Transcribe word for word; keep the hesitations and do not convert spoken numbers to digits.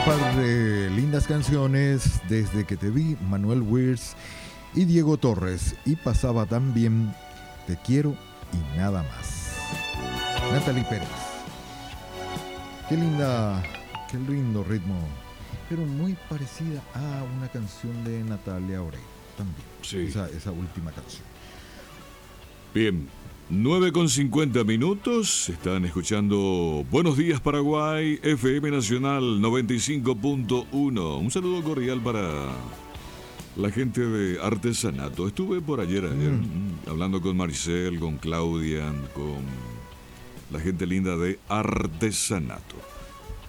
par de lindas canciones, Desde que te vi, Manuel Wirtz y Diego Torres, y pasaba también Te quiero y nada más. Natalie Pérez. Qué linda, qué lindo ritmo, pero muy parecida a una canción de Natalia Oreiro también. Sí. Esa, esa última canción. Bien, nueve con cincuenta minutos. Están escuchando Buenos Días Paraguay, F M Nacional noventa y cinco punto uno. Un saludo cordial para la gente de Artesanato. Estuve por ayer, ayer mm. hablando con Maricel, con Claudia, con la gente linda de Artesanato.